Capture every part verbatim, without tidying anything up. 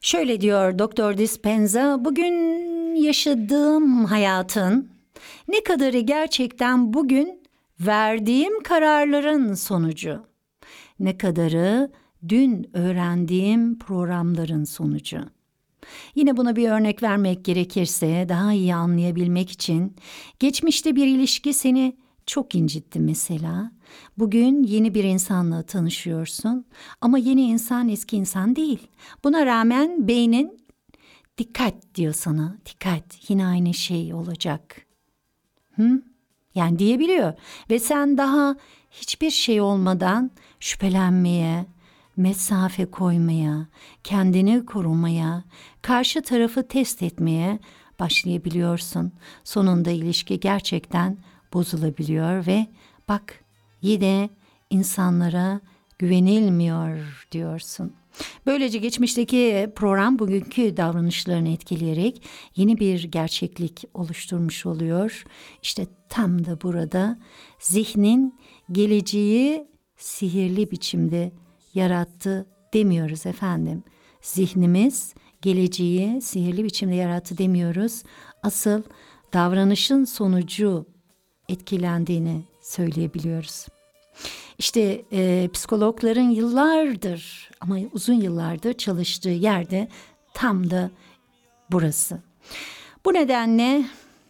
Şöyle diyor Doktor Dispenza, bugün yaşadığım hayatın ne kadarı gerçekten bugün verdiğim kararların sonucu, ne kadarı dün öğrendiğim programların sonucu. Yine buna bir örnek vermek gerekirse daha iyi anlayabilmek için geçmişte bir ilişki seni çok incitti mesela. Bugün yeni bir insanla tanışıyorsun ama yeni insan eski insan değil. Buna rağmen beynin dikkat diyor sana. Dikkat, yine aynı şey olacak. Hı? Yani diyebiliyor ve sen daha hiçbir şey olmadan şüphelenmeye, mesafe koymaya, kendini korumaya, karşı tarafı test etmeye başlayabiliyorsun. Sonunda ilişki gerçekten bozulabiliyor ve bak yine insanlara güvenilmiyor diyorsun. Böylece geçmişteki program bugünkü davranışlarını etkileyerek yeni bir gerçeklik oluşturmuş oluyor. İşte tam da burada zihnin geleceği sihirli biçimde yarattı demiyoruz efendim. Zihnimiz geleceği sihirli biçimde yarattı demiyoruz. Asıl davranışın sonucu etkilendiğini söyleyebiliyoruz. İşte e, psikologların yıllardır ama uzun yıllardır çalıştığı yerde tam da burası. Bu nedenle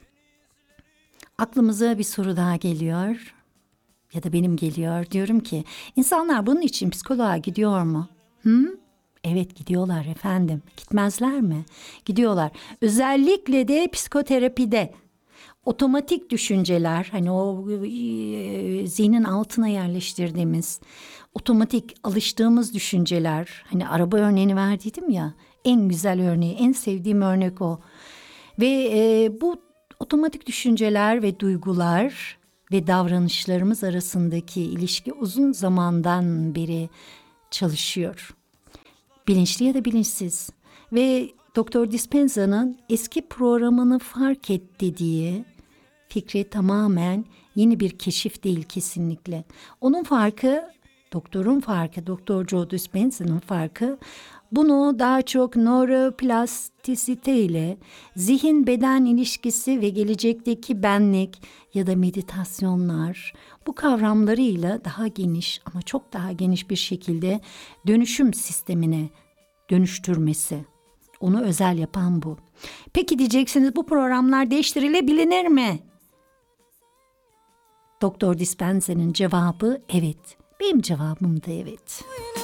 aklımıza bir soru daha geliyor ya da benim geliyor. Diyorum ki insanlar bunun için psikoloğa gidiyor mu? Hı? Evet gidiyorlar efendim. Gitmezler mi? Gidiyorlar. Özellikle de psikoterapide. Otomatik düşünceler, hani o e, zihnin altına yerleştirdiğimiz otomatik alıştığımız düşünceler, hani araba örneğini verdiydim ya, en güzel örneği, en sevdiğim örnek o. Ve e, bu otomatik düşünceler ve duygular ve davranışlarımız arasındaki ilişki uzun zamandan beri çalışıyor. Bilinçli ya da bilinçsiz. Ve Doktor Dispenza'nın eski programını fark et dediği fikri tamamen yeni bir keşif değil kesinlikle. Onun farkı, doktorun farkı, Doktor Joe Dispenza'nın farkı, bunu daha çok nöroplastisite ile zihin beden ilişkisi ve gelecekteki benlik ya da meditasyonlar, bu kavramlarıyla daha geniş ama çok daha geniş bir şekilde dönüşüm sistemine dönüştürmesi. Onu özel yapan bu. Peki diyeceksiniz, bu programlar değiştirilebilir mi? Doktor Dispenza'nın cevabı evet. Benim cevabım da evet.